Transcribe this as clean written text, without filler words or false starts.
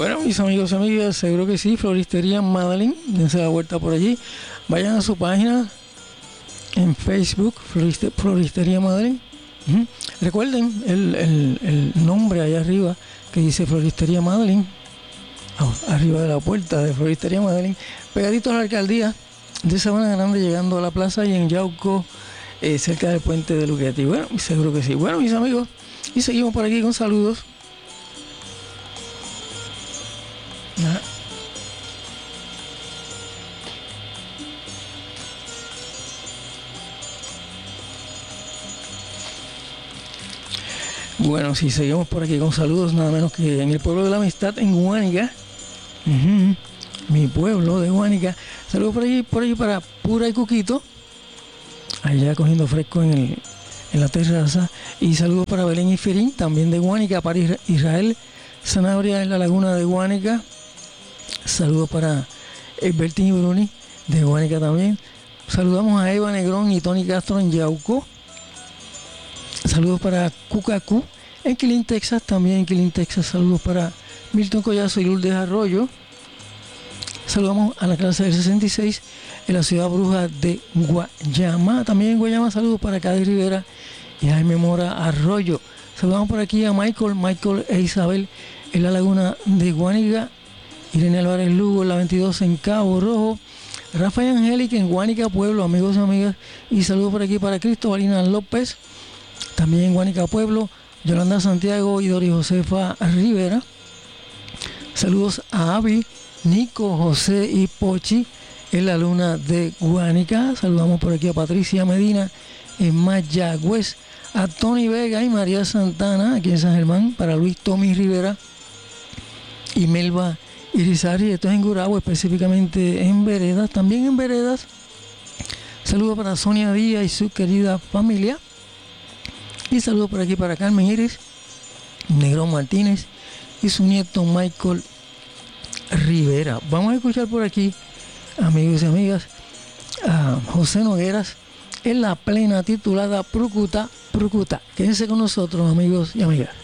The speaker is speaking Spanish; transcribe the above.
Bueno, mis amigos y amigas, seguro que sí, Floristería Madeline, dense la vuelta por allí. Vayan a su página en Facebook, Floristería Madeline. Recuerden el nombre allá arriba que dice Floristería Madeline, arriba de la puerta de Floristería Madeline, pegadito a la alcaldía de Sabana Grande, llegando a la plaza y en Yauco, cerca del puente de Luquetti. Bueno, seguro que sí. Bueno, mis amigos, y seguimos por aquí con saludos. Bueno, si seguimos por aquí con saludos, nada menos que en el pueblo de la amistad, en Guánica, mi pueblo de Guánica. Saludos por allí para Pura y Cuquito, allá cogiendo fresco en la terraza. Y saludos para Belén y Ferín, también de Guánica, para Israel Sanabria en la laguna de Guánica. Saludos para Bertín y Bruni de Guánica también. Saludamos a Eva Negrón y Tony Castro en Yauco. Saludos para Cucacú en Killeen, Texas, también en Killeen, Texas. Saludos para Milton Collazo y Lourdes Arroyo. Saludamos a la clase del 66 en la ciudad bruja de Guayama. También en Guayama, saludos para Cádiz Rivera y Jaime Mora Arroyo. Saludamos por aquí a Michael e Isabel en la laguna de Guánica. Irene Álvarez Lugo en la 22 en Cabo Rojo. Rafa y Angélica en Guánica Pueblo, amigos y amigas. Y saludos por aquí para Cristobalina López, también en Guánica Pueblo. Yolanda Santiago y Dori Josefa Rivera. Saludos a Avi, Nico, José y Pochi en la luna de Guánica. Saludamos por aquí a Patricia Medina en Mayagüez, a Tony Vega y María Santana aquí en San Germán, para Luis Tommy Rivera y Melba Irizarry. Esto es en Gurabo, específicamente en Veredas, también en Veredas. Saludos para Sonia Díaz y su querida familia. Y saludos por aquí para Carmen Iris, Negrón Martínez y su nieto Michael Rivera. Vamos a escuchar por aquí, amigos y amigas, a José Nogueras en la plena titulada Prucuta, Prucuta. Quédense con nosotros, amigos y amigas.